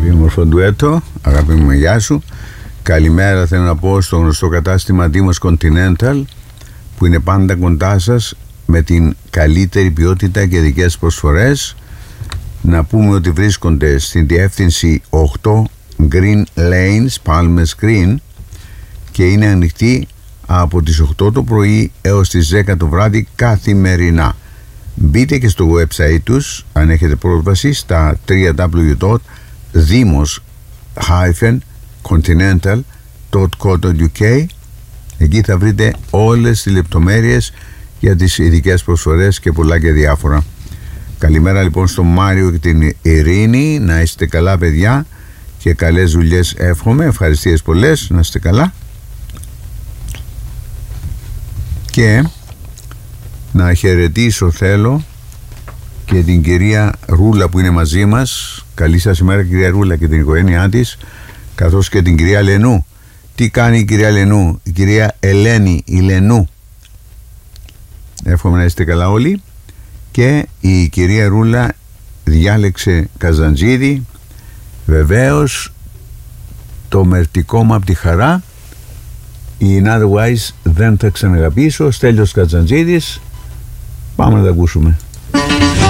Πολύ όμορφο ντουέτο, αγάπη μου, γεια σου. Καλημέρα θέλω να πω στο γνωστό κατάστημα Demos Continental, που είναι πάντα κοντά σας με την καλύτερη ποιότητα και δικές προσφορές. Να πούμε ότι βρίσκονται στην διεύθυνση 8 Green Lanes, Palmers Green, και είναι ανοιχτή από τις 8 το πρωί έως τις 10 το βράδυ καθημερινά. Μπείτε και στο website τους αν έχετε πρόσβαση στα www.demos-continental.co.uk. Εκεί θα βρείτε όλες τις λεπτομέρειες για τις ειδικές προσφορές και πολλά και διάφορα. Καλημέρα λοιπόν στον Μάριο και την Ειρήνη. Να είστε καλά, παιδιά, και καλές δουλειές εύχομαι. Ευχαριστίες πολλές, να είστε καλά. Και να χαιρετήσω θέλω και την κυρία Ρούλα που είναι μαζί μας. Καλή σας ημέρα, κυρία Ρούλα, και την οικογένειά της, καθώς και την κυρία Λενού. Τι κάνει η κυρία Λενού? Η κυρία Ελένη, η Λενού. Εύχομαι να είστε καλά όλοι. Και η κυρία Ρούλα διάλεξε Καζαντζίδη. Βεβαίως το μερτικό μου απ' τη χαρά. In Otherwise δεν θα ξαναγαπήσω. Στέλιος Καζαντζίδης. Πάμε να τα ακούσουμε.